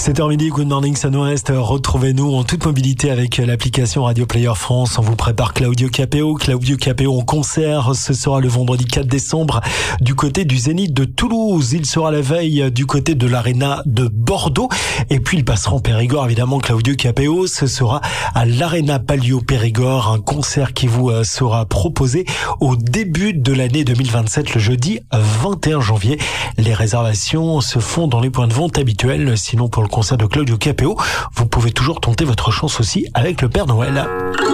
7h midi, Good Morning Sun-Ouest. Retrouvez-nous en toute mobilité avec l'application Radio Player France. On vous prépare Claudio Capéo. Claudio Capéo en concert. Ce sera le vendredi 4 décembre du côté du Zénith de Toulouse. Il sera la veille du côté de l'Arena de Bordeaux. Et puis il passera en Périgord, évidemment, Claudio Capéo. Ce sera à l'Arena Palio Périgord. Un concert qui vous sera proposé au début de l'année 2027, le jeudi 21 janvier. Les réservations se font dans les points de vente habituels. Sinon, pour le concert de Claudio Capéo, vous pouvez toujours tenter votre chance aussi avec le Père Noël.